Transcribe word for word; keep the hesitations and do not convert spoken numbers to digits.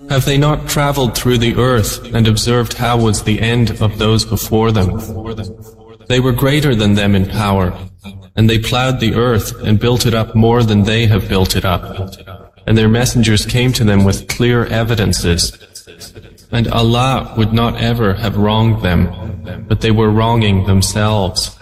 Have they not traveled through the earth and observed how was the end of those before them? They were greater than them in power, and they plowed the earth and built it up more than they have built it up. And their messengers came to them with clear evidences. And Allah would not ever have wronged them, but they were wronging themselves.